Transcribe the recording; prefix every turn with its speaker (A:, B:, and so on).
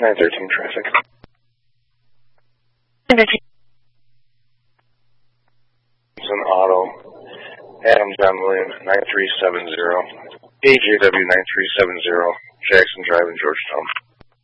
A: 913 traffic. It's an auto. Adam John Williams, 9370. AJW 9370, Jackson Drive in Georgetown.